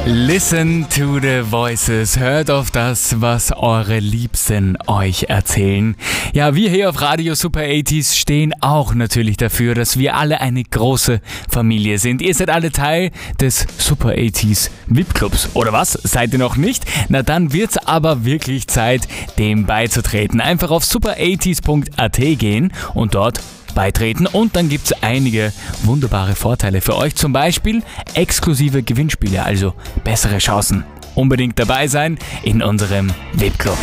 Listen to the voices. Hört auf das, was eure Liebsten euch erzählen. Ja, wir hier auf Radio Super 80s stehen auch natürlich dafür, dass wir alle eine große Familie sind. Ihr seid alle Teil des Super 80s VIP-Clubs. Oder was? Seid ihr noch nicht? Na dann wird's aber wirklich Zeit, dem beizutreten. Einfach auf super80s.at gehen und dort beitreten und dann gibt es einige wunderbare Vorteile für euch, zum Beispiel exklusive Gewinnspiele, also bessere Chancen. Unbedingt dabei sein in unserem VIP-Club.